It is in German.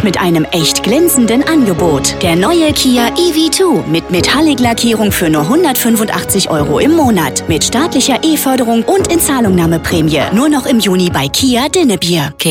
und mit einem echt glänzenden Angebot. Der neue Kia EV2 mit Metallic-Lackierung für nur 185 € im Monat. Mit staatlicher E-Förderung und Inzahlungnahmeprämie. Nur noch im Juni bei Kia Dinnebier.